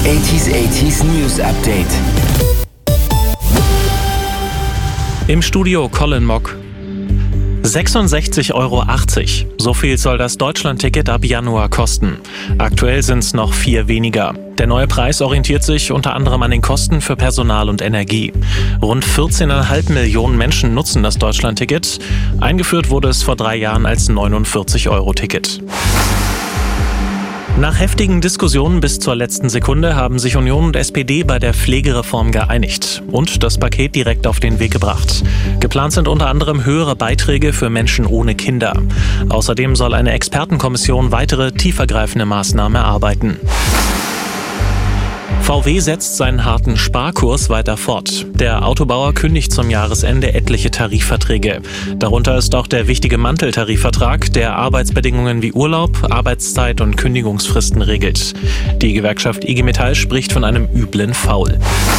80s News Update. Im Studio Colin Mock. 66,80 €. So viel soll das Deutschland-Ticket ab Januar kosten. Aktuell sind es noch 4 weniger. Der neue Preis orientiert sich unter anderem an den Kosten für Personal und Energie. Rund 14,5 Millionen Menschen nutzen das Deutschland-Ticket. Eingeführt wurde es vor 3 Jahren als 49-Euro-Ticket. Nach heftigen Diskussionen bis zur letzten Sekunde haben sich Union und SPD bei der Pflegereform geeinigt und das Paket direkt auf den Weg gebracht. Geplant sind unter anderem höhere Beiträge für Menschen ohne Kinder. Außerdem soll eine Expertenkommission weitere tiefergreifende Maßnahmen erarbeiten. VW setzt seinen harten Sparkurs weiter fort. Der Autobauer kündigt zum Jahresende etliche Tarifverträge. Darunter ist auch der wichtige Manteltarifvertrag, der Arbeitsbedingungen wie Urlaub, Arbeitszeit und Kündigungsfristen regelt. Die Gewerkschaft IG Metall spricht von einem üblen Faul.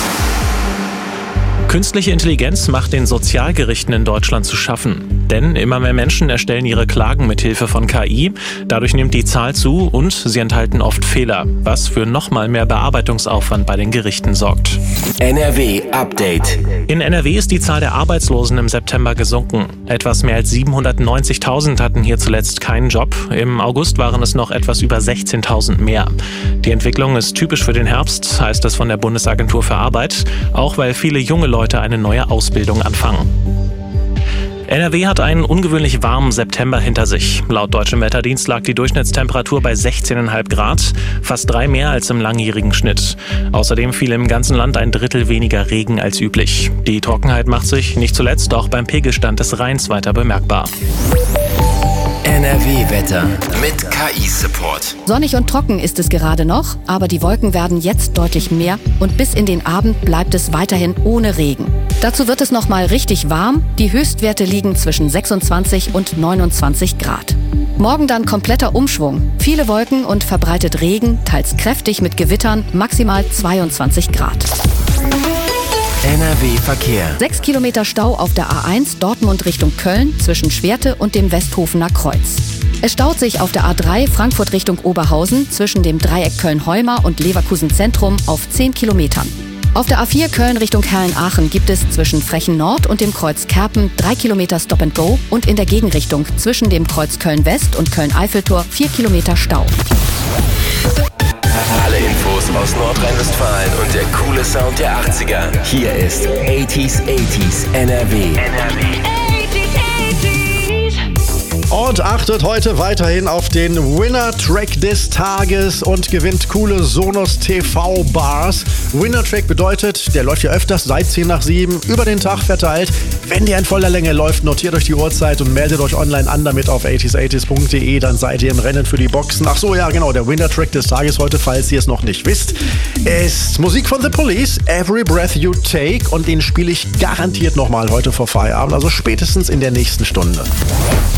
Künstliche Intelligenz macht den Sozialgerichten in Deutschland zu schaffen. Denn immer mehr Menschen erstellen ihre Klagen mit Hilfe von KI. Dadurch nimmt die Zahl zu und sie enthalten oft Fehler, was für nochmal mehr Bearbeitungsaufwand bei den Gerichten sorgt. NRW Update. In NRW ist die Zahl der Arbeitslosen im September gesunken. Etwas mehr als 790.000 hatten hier zuletzt keinen Job. Im August waren es noch etwas über 16.000 mehr. Die Entwicklung ist typisch für den Herbst, heißt es von der Bundesagentur für Arbeit, auch weil viele junge Leute eine neue Ausbildung anfangen. NRW hat einen ungewöhnlich warmen September hinter sich. Laut Deutschem Wetterdienst lag die Durchschnittstemperatur bei 16,5 Grad, fast 3 mehr als im langjährigen Schnitt. Außerdem fiel im ganzen Land ein Drittel weniger Regen als üblich. Die Trockenheit macht sich nicht zuletzt auch beim Pegelstand des Rheins weiter bemerkbar. NRW-Wetter mit KI-Support. Sonnig und trocken ist es gerade noch, aber die Wolken werden jetzt deutlich mehr und bis in den Abend bleibt es weiterhin ohne Regen. Dazu wird es nochmal richtig warm. Die Höchstwerte liegen zwischen 26 und 29 Grad. Morgen dann kompletter Umschwung. Viele Wolken und verbreitet Regen, teils kräftig mit Gewittern, maximal 22 Grad. NRW-Verkehr. 6 Kilometer Stau auf der A1 Dortmund Richtung Köln zwischen Schwerte und dem Westhofener Kreuz. Es staut sich auf der A3 Frankfurt Richtung Oberhausen zwischen dem Dreieck Köln-Heumar und Leverkusen Zentrum auf 10 Kilometern. Auf der A4 Köln Richtung Herrn-Aachen gibt es zwischen Frechen Nord und dem Kreuz Kerpen 3 Kilometer Stop and Go und in der Gegenrichtung zwischen dem Kreuz Köln-West und Köln-Eiffeltor 4 Kilometer Stau. Alle Infos aus Nordrhein-Westfalen und der coole Sound der 80er. Hier ist 80s NRW. Und achtet heute weiterhin auf den Winner-Track des Tages und gewinnt coole Sonos TV-Bars. Winner-Track bedeutet, der läuft ja öfters seit 10 nach 7 über den Tag verteilt. Wenn der in voller Länge läuft, notiert euch die Uhrzeit und meldet euch online an damit auf 80s.de. Dann seid ihr im Rennen für die Boxen. Ach so, ja genau, der Winner-Track des Tages heute, falls ihr es noch nicht wisst, ist Musik von The Police, Every Breath You Take. Und den spiele ich garantiert nochmal heute vor Feierabend, also spätestens in der nächsten Stunde.